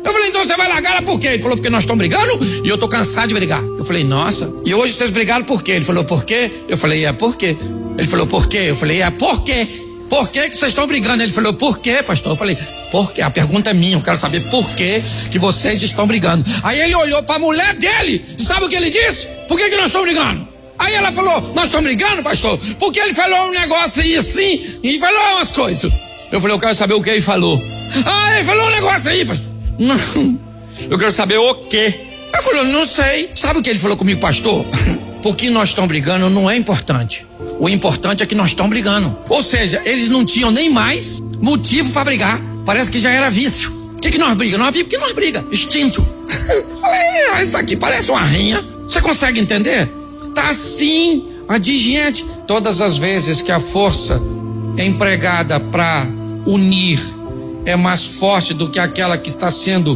Eu falei, então você vai largar ela por quê? Ele falou, porque nós estamos brigando e eu tô cansado de brigar. Eu falei, nossa, e hoje vocês brigaram por quê? Ele falou, por quê? Eu falei, por quê? Ele falou, por quê? Eu falei, por quê? Por que vocês estão brigando? Ele falou, por quê, pastor? Eu falei, por quê? A pergunta é minha, eu quero saber por que vocês estão brigando. Aí ele olhou pra mulher dele, e sabe o que ele disse? Por que nós estamos brigando? Aí ela falou, nós estamos brigando, pastor? Porque ele falou um negócio aí assim, e falou umas coisas. Eu falei, eu quero saber o que ele falou. Ele falou um negócio aí, pastor. Não, eu quero saber o quê? Ele falou, não sei. Sabe o que ele falou comigo, pastor? Por que nós estamos brigando não é importante. O importante é que nós estamos brigando. Ou seja, eles não tinham nem mais motivo para brigar. Parece que já era vício. Por que nós brigamos? Porque nós brigamos. Instinto. Falei, isso aqui parece uma rinha. Você consegue entender? Tá assim, gente. Todas as vezes que a força é empregada para unir é mais forte do que aquela que está sendo,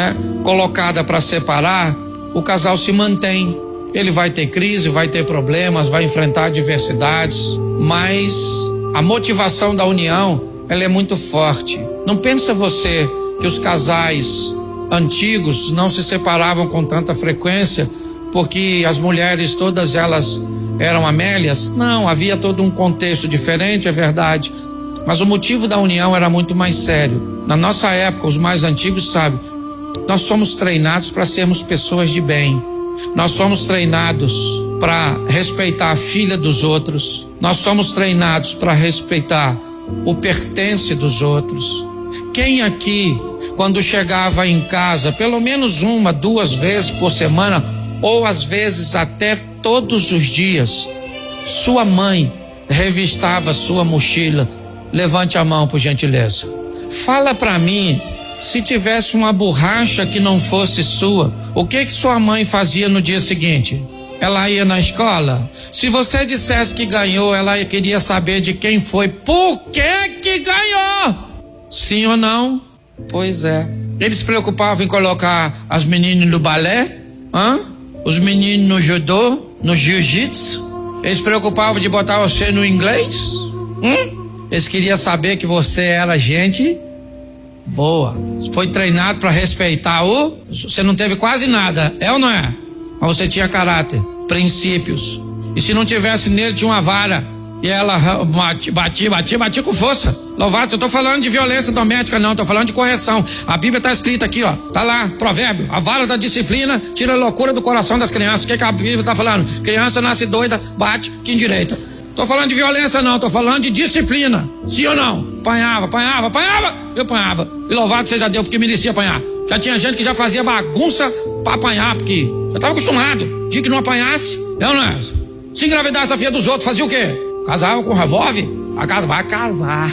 colocada para separar, o casal se mantém. Ele vai ter crise, vai ter problemas, vai enfrentar adversidades, mas a motivação da união, ela é muito forte. Não pensa você que os casais antigos não se separavam com tanta frequência porque as mulheres todas elas eram Amélias? Não, havia todo um contexto diferente, é verdade, mas o motivo da união era muito mais sério. Na nossa época, os mais antigos sabem, nós somos treinados para sermos pessoas de bem. Nós somos treinados para respeitar a filha dos outros. Nós somos treinados para respeitar o pertence dos outros. Quem aqui, quando chegava em casa, pelo menos 1, 2 vezes por semana, ou às vezes até todos os dias, sua mãe revistava sua mochila? Levante a mão, por gentileza. Fala para mim, se tivesse uma borracha que não fosse sua, o que sua mãe fazia no dia seguinte? Ela ia na escola? Se você dissesse que ganhou, ela queria saber de quem foi. Por que ganhou? Sim ou não? Pois é. Eles se preocupavam em colocar as meninas no balé? Os meninos no judô? No jiu-jitsu? Eles se preocupavam de botar você no inglês? Eles queriam saber que você era gente boa. Foi treinado para respeitar você não teve quase nada, é ou não é? Mas você tinha caráter, princípios. E se não tivesse nele, tinha uma vara. E ela batia com força. Louvado, eu tô falando de violência doméstica, não, tô falando de correção. A Bíblia tá escrita aqui, ó. Tá lá, provérbio. A vara da disciplina tira a loucura do coração das crianças. O que a Bíblia tá falando? Criança nasce doida, bate, que endireita. Tô falando de violência não, tô falando de disciplina. Sim ou não? Apanhava. Eu apanhava. E louvado seja Deus, porque merecia apanhar. Já tinha gente que já fazia bagunça pra apanhar, porque já tava acostumado. Dia que não apanhasse, eu não é. Se engravidasse a filha dos outros, fazia o quê? Casava com revólver? Vai casar.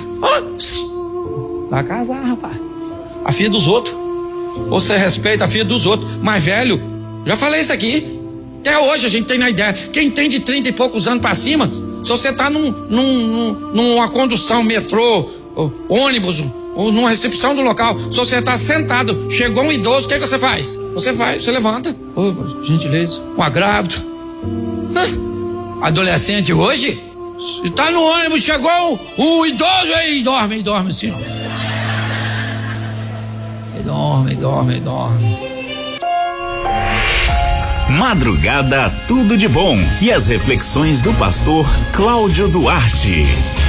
Vai casar, rapaz. A filha dos outros. Você respeita a filha dos outros. Mas, velho, já falei isso aqui. Até hoje a gente tem na ideia. Quem tem de 30 e poucos anos pra cima, se você tá numa condução, metrô, ônibus, ou numa recepção do local, se você tá sentado, chegou um idoso, o que você faz? Você levanta. Gentileza. Uma grávida. Adolescente hoje, se tá no ônibus, chegou o idoso aí, dorme assim, ó. Dorme. Madrugada Tudo de Bom e as reflexões do pastor Cláudio Duarte.